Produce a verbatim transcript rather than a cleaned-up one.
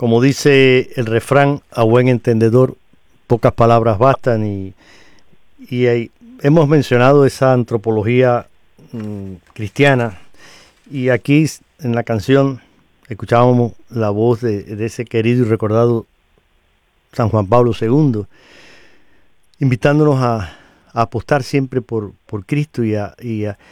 como dice el refrán, a buen entendedor, pocas palabras bastan, y, y hay, hemos mencionado esa antropología mmm, cristiana, y aquí en la canción escuchábamos la voz de, de ese querido y recordado San Juan Pablo segundo, invitándonos a, a apostar siempre por, por Cristo y a, y, a,